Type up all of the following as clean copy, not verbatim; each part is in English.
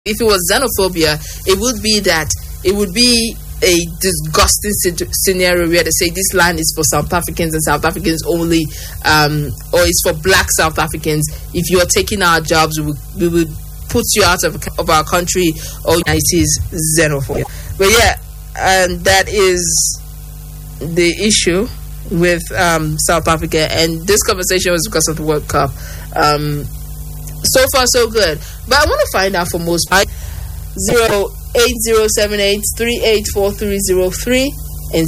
If it was xenophobia, it would be a disgusting scenario where they say this land is for South Africans and South Africans only, or it's for black South Africans. If you are taking our jobs, we would put you out of our country, or it is xenophobia. But yeah, and that is the issue with South Africa, and this conversation was because of the World Cup. So far so good, but I want to find out from most 08078384303 and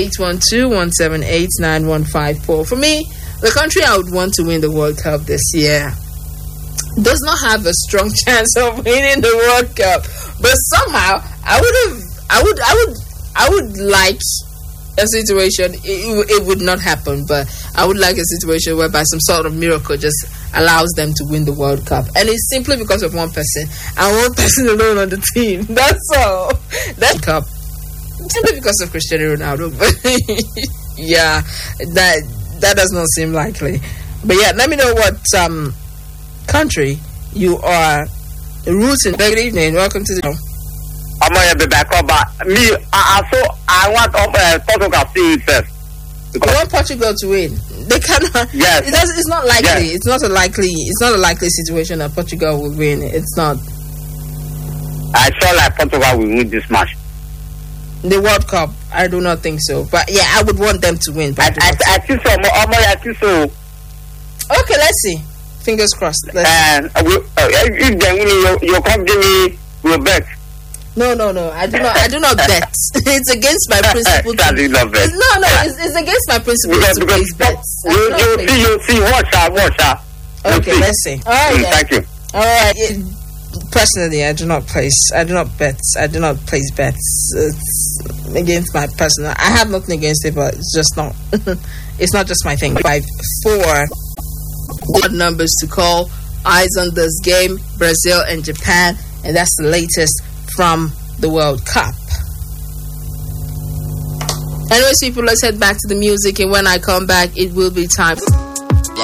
0812178915. For me, the country I would want to win the World Cup this year does not have a strong chance of winning the World Cup, but somehow I would like a situation. It would not happen, but I would like a situation whereby some sort of miracle just allows them to win the World Cup, and it's simply because of one person and one person alone on the team. That's all. That cup simply because of Cristiano Ronaldo. But yeah, that does not seem likely. But yeah, let me know what country you are rooting. Good evening. Welcome to the show. I'm gonna be back up, but me, I want Portugal to win first. I want Portugal to win. They cannot. Yes. It's not likely. Yes. It's not a likely situation that Portugal will win. It's not. I feel like Portugal will win this match. The World Cup, I do not think so. But yeah, I would want them to win. But I think so. I think so. Okay, let's see. Fingers crossed. And if they win, you can't give me your bet. No. I do not bet. It's against my principle. It's against my principle to place bets. You see, watch out. Okay, let's see. All right. Thank you. All right. Personally, I do not place bets. It's against my personal. I have nothing against it, but it's just not. It's not just my thing. 5-4. What numbers to call? Eyes on this game: Brazil and Japan, and that's the latest from the World Cup. Anyways, people, let's head back to the music, and when I come back, it will be time.